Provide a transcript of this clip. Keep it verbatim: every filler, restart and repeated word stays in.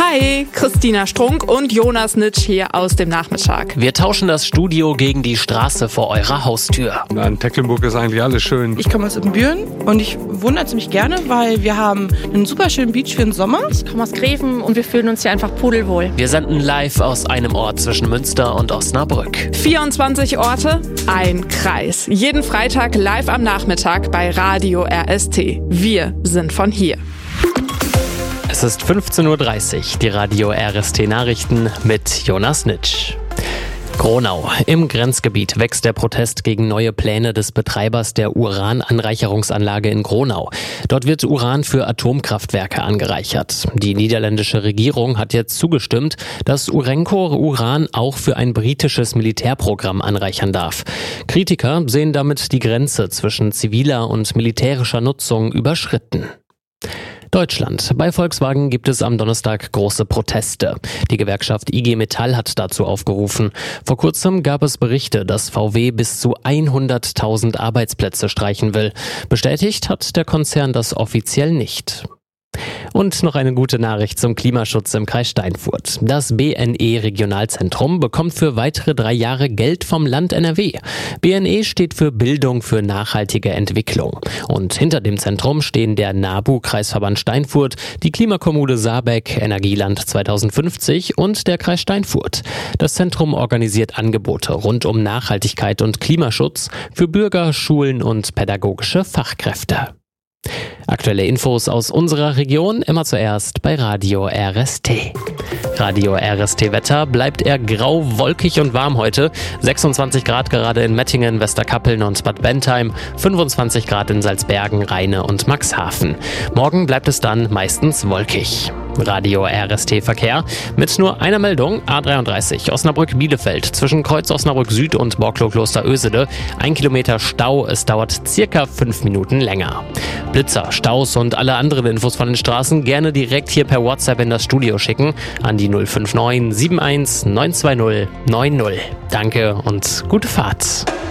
Hi, Christina Strunk und Jonas Nitsch hier aus dem Nachmittag. Wir tauschen das Studio gegen die Straße vor eurer Haustür. An Tecklenburg ist eigentlich alles schön. Ich komme aus Ibbenbüren und ich wohne da ziemlich gerne, weil wir haben einen super schönen Beach für den Sommer. Ich komme aus Greven und wir fühlen uns hier einfach pudelwohl. Wir senden live aus einem Ort zwischen Münster und Osnabrück. vierundzwanzig Orte, ein Kreis. Jeden Freitag live am Nachmittag bei Radio R S T. Wir sind von hier. Es ist fünfzehn Uhr dreißig, die Radio R S T Nachrichten mit Jonas Nitsch. Gronau. Im Grenzgebiet wächst der Protest gegen neue Pläne des Betreibers der Urananreicherungsanlage in Gronau. Dort wird Uran für Atomkraftwerke angereichert. Die niederländische Regierung hat jetzt zugestimmt, dass Urenco Uran auch für ein britisches Militärprogramm anreichern darf. Kritiker sehen damit die Grenze zwischen ziviler und militärischer Nutzung überschritten. Deutschland. Bei Volkswagen gibt es am Donnerstag große Proteste. Die Gewerkschaft I G Metall hat dazu aufgerufen. Vor kurzem gab es Berichte, dass V W bis zu hunderttausend Arbeitsplätze streichen will. Bestätigt hat der Konzern das offiziell nicht. Und noch eine gute Nachricht zum Klimaschutz im Kreis Steinfurt. Das B N E-Regionalzentrum bekommt für weitere drei Jahre Geld vom Land N R W. B N E steht für Bildung für nachhaltige Entwicklung. Und hinter dem Zentrum stehen der NABU-Kreisverband Steinfurt, die Klimakommune Saarbeck, Energieland zweitausendfünfzig und der Kreis Steinfurt. Das Zentrum organisiert Angebote rund um Nachhaltigkeit und Klimaschutz für Bürger, Schulen und pädagogische Fachkräfte. Aktuelle Infos aus unserer Region immer zuerst bei Radio R S T. Radio R S T Wetter bleibt eher grau, wolkig und warm heute. sechsundzwanzig Grad gerade in Mettingen, Westerkappeln und Bad Bentheim, fünfundzwanzig Grad in Salzbergen, Rheine und Maxhafen. Morgen bleibt es dann meistens wolkig. Radio R S T Verkehr mit nur einer Meldung. A dreiunddreißig Osnabrück-Bielefeld zwischen Kreuz Osnabrück Süd und Borklow-Kloster-Ösede. Ein Kilometer Stau, es dauert circa fünf Minuten länger. Blitzer, Staus und alle anderen Infos von den Straßen gerne direkt hier per WhatsApp in das Studio schicken an die null fünf neun sieben eins neun zwei null neun null. Danke und gute Fahrt.